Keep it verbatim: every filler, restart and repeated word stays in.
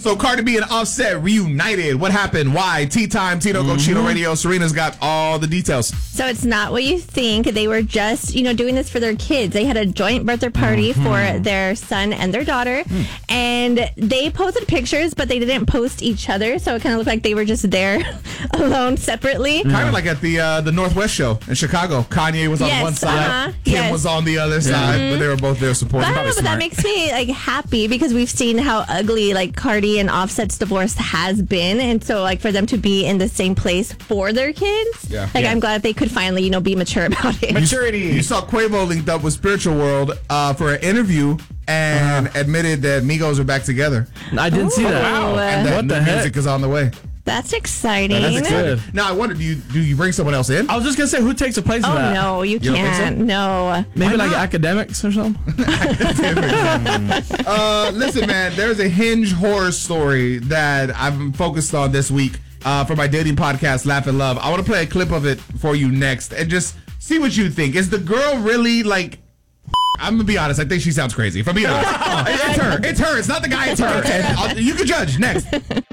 So Cardi B and Offset reunited. What happened? Why? Tea Time, Tito mm-hmm. Cochino Radio. Serena's got all the details. So it's not what you think. They were just, you know, doing this for their kids. They had a joint birthday party mm-hmm. for their son and their daughter. Mm. And they posted pictures, but they didn't post each other. So it kind of looked like they were just there alone separately. Yeah. Kind of like at the uh, the Northwest show in Chicago. Kanye was on yes, one side. Uh-huh. Kim yes. was on the other yeah. side. Mm-hmm. But they were both there supporting. But I don't know, but that makes me like happy because we've seen how ugly like Cardi and Offset's divorce has been. And so like for them to be in the same place for their kids, yeah. like yeah. I'm glad they could finally, you know, be mature about it. Maturity. You, you saw Quavo linked up with Spiritual World uh, for an interview and uh-huh. admitted that Migos are back together. I didn't Ooh. see that. Wow. And that what the new heck? music is on the way. That's exciting. That's exciting. Now, I wonder, do you do you bring someone else in? I was just going to say, who takes the place oh, of that? Oh, no, you, you can't. So? No. Maybe like academics or something? uh, listen, man, there's a Hinge horror story that I'm focused on this week uh, for my dating podcast, Laugh and Love. I want to play a clip of it for you next and just see what you think. Is the girl really like... I'm going to be honest. I think she sounds crazy. If I'm being honest. It's her. It's her. It's not the guy. It's her. And I'll, you can judge. Next.